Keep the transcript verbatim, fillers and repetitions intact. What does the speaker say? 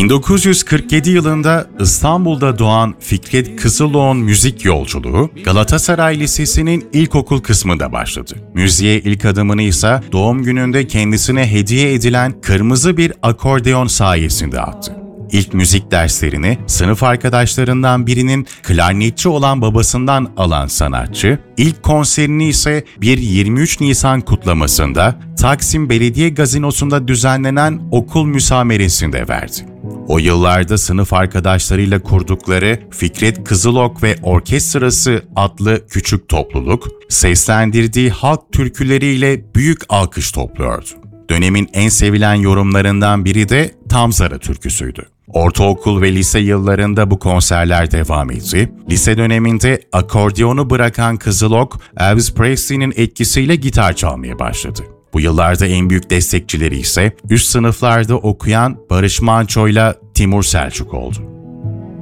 bin dokuz yüz kırk yedi yılında İstanbul'da doğan Fikret Kızılok'un müzik yolculuğu Galatasaray Lisesi'nin ilkokul kısmında başladı. Müziğe ilk adımını ise doğum gününde kendisine hediye edilen kırmızı bir akordeon sayesinde attı. İlk müzik derslerini sınıf arkadaşlarından birinin klarnetçi olan babasından alan sanatçı, ilk konserini ise bir yirmi üç Nisan kutlamasında Taksim Belediye Gazinosu'nda düzenlenen okul müsameresinde verdi. O yıllarda sınıf arkadaşlarıyla kurdukları Fikret Kızılok ve Orkestrası adlı küçük topluluk, seslendirdiği halk türküleriyle büyük alkış topluyordu. Dönemin en sevilen yorumlarından biri de Tamzara türküsüydü. Ortaokul ve lise yıllarında bu konserler devam etti. Lise döneminde akordeonu bırakan Kızılok, Elvis Presley'nin etkisiyle gitar çalmaya başladı. Bu yıllarda en büyük destekçileri ise üst sınıflarda okuyan Barış Manço'yla Timur Selçuk oldu.